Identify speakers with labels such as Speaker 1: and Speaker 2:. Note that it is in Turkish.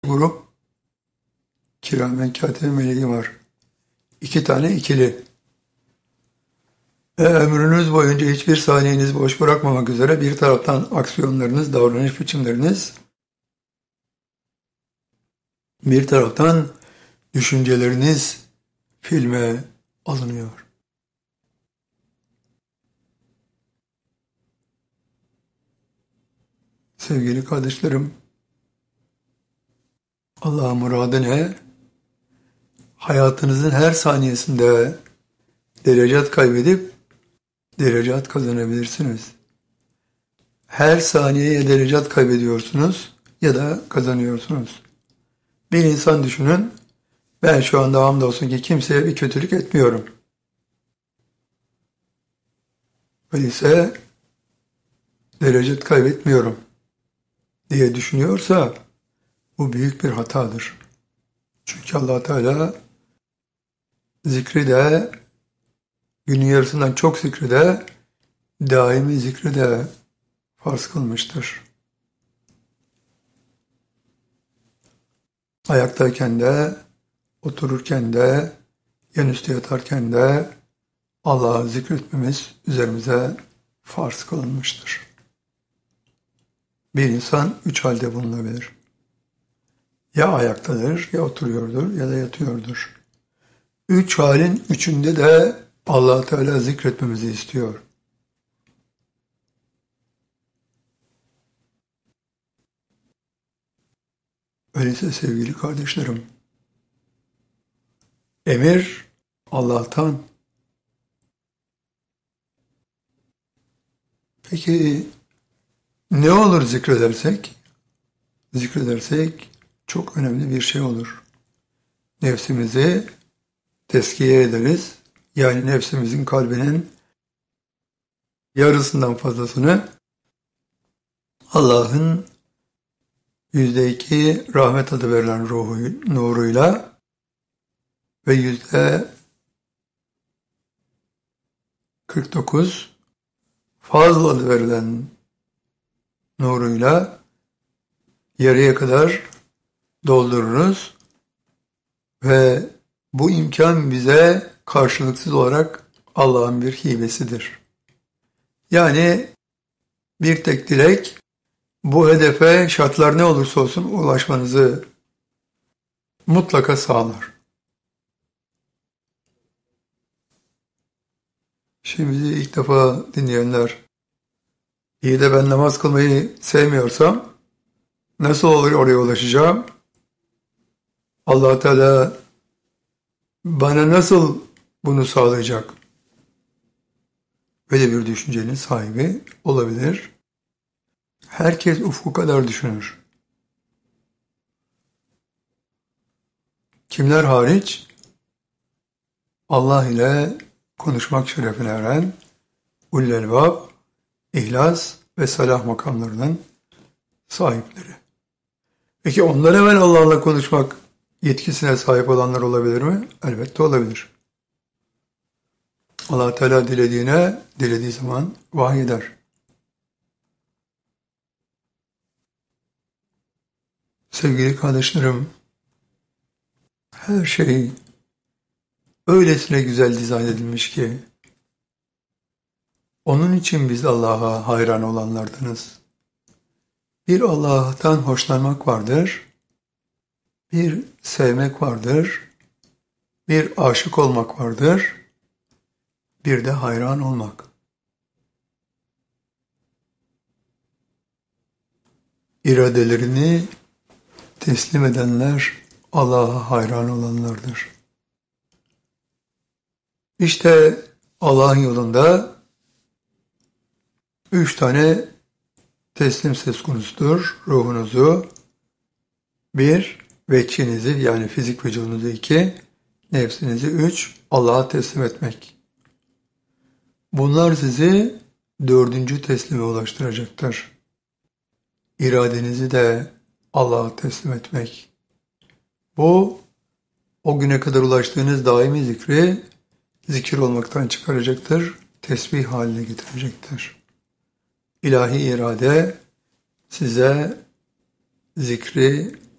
Speaker 1: grup kiramen katiben meleği var. 2 tane ikili. Ömrünüz boyunca hiçbir saniyenizi boş bırakmamak üzere bir taraftan aksiyonlarınız, davranış biçimleriniz, bir taraftan düşünceleriniz filme alınıyor. Sevgili kardeşlerim, Allah'ın muradı ne? Hayatınızın her saniyesinde derecat kaybedip derecat kazanabilirsiniz. Her saniyeye derecat kaybediyorsunuz ya da kazanıyorsunuz. Bir insan düşünün, ben şu anda hamdolsun ki kimseye bir kötülük etmiyorum. Öyleyse derecat kaybetmiyorum diye düşünüyorsa bu büyük bir hatadır. Çünkü Allah Teala zikri de, günün yarısından çok zikri de, daimi zikri de farz kılmıştır. Ayaktayken de, otururken de, yanüstü yatarken de Allah'ı zikretmemiz üzerimize farz kılınmıştır. Bir insan 3 halde bulunabilir. Ya ayaktadır, ya oturuyordur, ya da yatıyordur. 3 halin 3'ünde de Allah Teala zikretmemizi istiyor. Öyleyse sevgili kardeşlerim, emir Allah'tan. Peki ne olur zikredersek? Zikredersek çok önemli bir şey olur. Nefsimizi tezkiye ederiz. Yani nefsimizin kalbinin yarısından fazlasını Allah'ın %2 rahmet adı verilen nuruyla ve %49 fazl adı verilen nuruyla yarıya kadar doldururuz ve bu imkan bize karşılıksız olarak Allah'ın bir hibesidir. Yani bir tek dilek bu hedefe şartlar ne olursa olsun ulaşmanızı mutlaka sağlar. Şimdi bizi ilk defa dinleyenler, iyi de ben namaz kılmayı sevmiyorsam nasıl olur oraya ulaşacağım? Allah Teala bana nasıl bunu sağlayacak? Böyle bir düşüncenin sahibi olabilir. Herkes ufku kadar düşünür. Kimler hariç? Allah ile konuşmak şerefine eren ulul elbab, ihlas ve salah makamlarının sahipleri. Peki ondan evvel Allah'la konuşmak yetkisine sahip olanlar olabilir mi? Elbette olabilir. Allah Teala dilediği zaman vahyeder. Sevgili kardeşlerim, her şey öylesine güzel dizayn edilmiş ki, onun için biz Allah'a hayran olanlardanız. Bir Allah'tan hoşlanmak vardır, bir sevmek vardır, bir aşık olmak vardır, bir de hayran olmak. İradelerini teslim edenler Allah'a hayran olanlardır. İşte Allah'ın yolunda 3 tane teslim söz konusudur. Ruhunuzu 1, veçhinizi yani fizik vücudunuzu 2, nefsinizi 3, Allah'a teslim etmek. Bunlar sizi 4. teslime ulaştıracaktır. İradenizi de Allah'a teslim etmek. Bu, o güne kadar ulaştığınız daimi zikri zikir olmaktan çıkaracaktır, tesbih haline getirecektir. İlahi irade size zikri